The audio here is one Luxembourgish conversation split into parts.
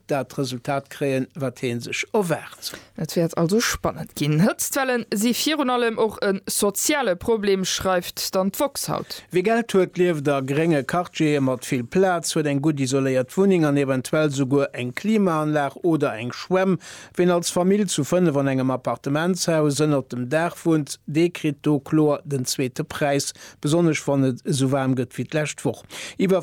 dat Resultat kreen, wat hin sich erwärt. Et wird also spannend gehen. Hitzwellen sie vier und allem auch ein soziale Problem schreibt dann Volkshaut. Wie Geld huet lief der geringe Quartier mat viel Platz für den gut isoliert Wohnung an eventuell sogar eng Klimaanlage oder eng Schwemm, wenn als Familie zu 5 von engem Apparementshaus ënner dem Dach wohnt, dekrito-chlor den zweite Preis, besonders von het so warm gëtt wie d'Lächtwoch. Iwer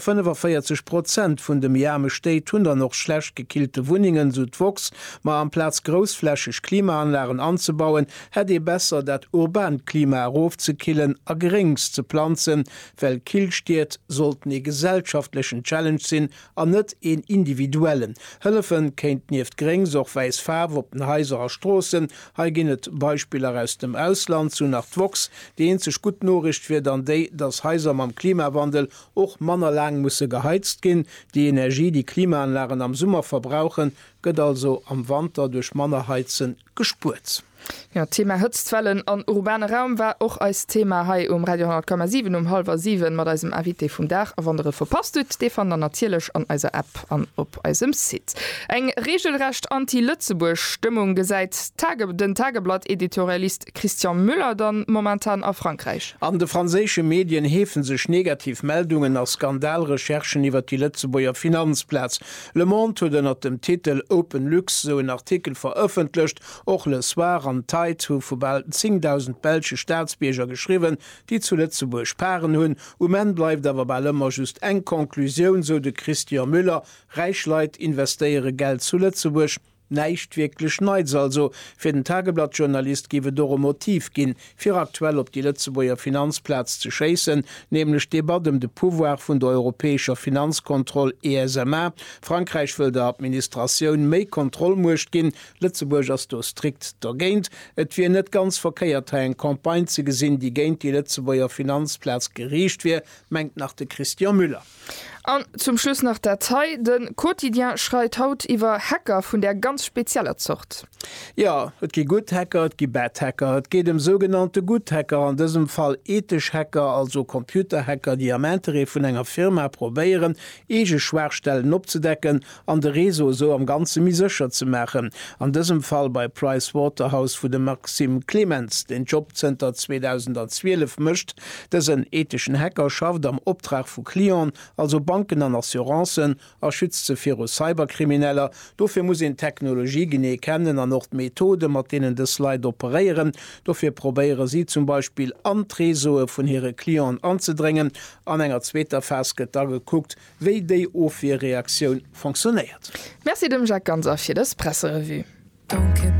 45% vun dem Jame steht hun noch schlecht gekillte Wohnungen Südwochs, ma am Platz großflächig Klimaanlagen anzubauen, hätte besser dat urban Klima aufzukillen, a gerings zu pflanzen, weil Killsteht sollten e gesellschaftlichen Challenge sinn, an net en individuellen. Hëllefen kennt nieft gering soch weis Farb op den heiserer Strossen, ha ginnet Beispieler aus dem Ausland zu nach Wochs, die en sech gut Norricht wird an déi, dass Häuser am Klimawandel och mannerlang musse geheizt gin, die Energie, die Klimaanlagen am Sommer verbrauchen, gëtt also am Winter durch Mannerheizen gespurt. Ja, Thema Hitzwellen an urbane Raum war auch als Thema hier um Radio 10,7 um 6:30 mit diesem Invité vom Dach. Wenn ihr verpasst habt, die fand ihr natürlich an unserer App an auf unserem Site. Eine regelrecht anti-Lützeburg-Stimmung gesagt den Tageblatt-Editorialist Christian Müller dann momentan auf Frankreich. An den französischen Medien hefen sich Negativmeldungen als Skandalrecherchen über die Lützeburger Finanzplatz. Le Monde hat unter dem Titel Open Lux so einen Artikel veröffentlicht, auch Le Soir an Zeit hu vu bald 10.000 Belsche Staatsbierger geschrieben, die zu Lützeburg sparen hunn. Men bleibt aber bei immer just eng Konklusion, so de Christian Müller, Reichsleit investiere Geld zu Lützeburg. Neicht wirklich neiz also fir den Tageblattjournalist giwe dore Motiv ginn fir aktuell op die Lützeburger Finanzplatz zu chassen, nämlich Debatte de Pouvoir vun der europäischer Finanzkontroll ESMA. Frankreich will der Administration méi Kontrollmucht ginn, Lützeburg as do strikt dergéint. Et wie net ganz verkeiert en Kampagne ze gesinn, die géint die Lützeburger Finanzplatz geriecht wie, mengt nach de Christian Müller. Und zum Schluss nach der Zeit, den Quotidien schreit haut iwwer Hacker vun der ganz spezieller Zucht. Ja, et gi gut Hacker, et gi bad Hacker, et geht dem sogenannte Gut Hacker, an diesem Fall ethisch Hacker, also Computerhacker, die am Ende vun enger Firma probieren, ege Schwachstellen opzudecken, an de Reso so am ganze Mischer zu machen. An diesem Fall bei Pricewaterhouse vu dem Maxim Clemens, den Jobcenter 2012 mischt, das een ethischen Hacker schafft am Auftrag vu Klienten, also Banken an Assuranzen a schütze fir Cyberkrimineller. Dofir muss en Technologie gene kennen an noch Methode, mat denen des Leid operieren. Dofir probéiere sie zum Beispiel an Tresoe vun ihre Klienten anzudrängen. An enger zweter Fasket da geguckt, wéi déi of Reaktion funktioniert. Merci dem Jacques Ganser fir das Presserevue.